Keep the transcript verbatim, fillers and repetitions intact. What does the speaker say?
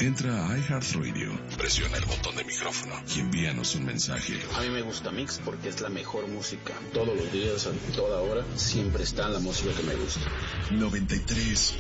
Entra a iHeartRadio, presiona el botón de micrófono y envíanos un mensaje. A mí me gusta Mix porque es la mejor música. Todos los días, a toda hora, siempre está la música que me gusta. noventa y tres